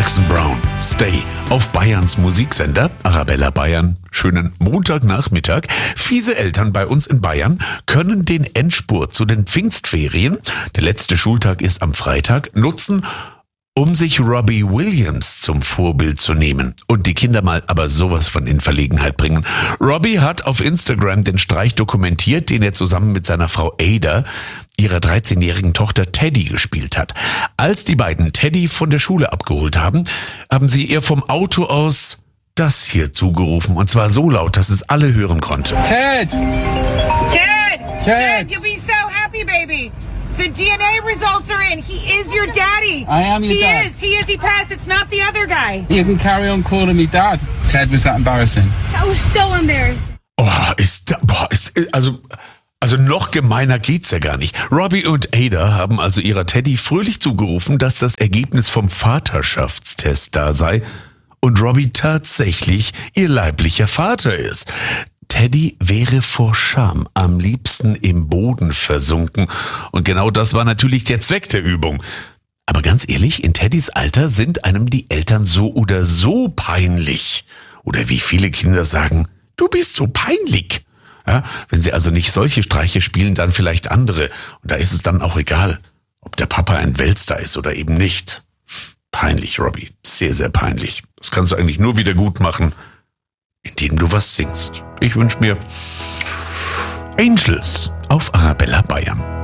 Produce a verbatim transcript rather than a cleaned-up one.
Jackson Browne, Stay auf Bayerns Musiksender Arabella Bayern. Schönen Montagnachmittag. Fiese Eltern bei uns in Bayern können den Endspurt zu den Pfingstferien, der letzte Schultag ist am Freitag, nutzen, um sich Robbie Williams zum Vorbild zu nehmen und die Kinder mal aber sowas von in Verlegenheit bringen. Robbie hat auf Instagram den Streich dokumentiert, den er zusammen mit seiner Frau Ada, ihrer dreizehnjährigen Tochter Teddy, gespielt hat. Als die beiden Teddy von der Schule abgeholt haben, haben sie ihr vom Auto aus das hier zugerufen. Und zwar so laut, dass es alle hören konnten. Ted! Ted! Ted! Ted, you'll be so happy, baby! The D N A results are in. He is your daddy. I am your he dad. He is. He is. He passed. It's not the other guy. You can carry on calling me Dad. Ted, was that embarrassing? That was so embarrassing. Oh, ist da, boah, ist, also, also noch gemeiner geht's ja gar nicht. Robbie und Ada haben also ihrer Teddy fröhlich zugerufen, dass das Ergebnis vom Vaterschaftstest da sei und Robbie tatsächlich ihr leiblicher Vater ist. Teddy wäre vor Scham am liebsten im Boden versunken. Und genau das war natürlich der Zweck der Übung. Aber ganz ehrlich, in Teddys Alter sind einem die Eltern so oder so peinlich. Oder wie viele Kinder sagen, du bist so peinlich. Ja, wenn sie also nicht solche Streiche spielen, dann vielleicht andere. Und da ist es dann auch egal, ob der Papa ein Weltstar ist oder eben nicht. Peinlich, Robbie. Sehr, sehr peinlich. Das kannst du eigentlich nur wieder gut machen, indem du was singst. Ich wünsche mir Angels auf Arabella Bayern.